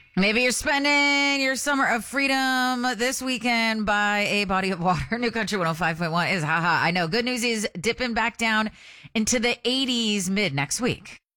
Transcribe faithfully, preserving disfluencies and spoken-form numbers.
Maybe you're spending your summer of freedom this weekend by a body of water. New Country one oh five point one is haha. I know. Good news is dipping back down into the eighties mid next week.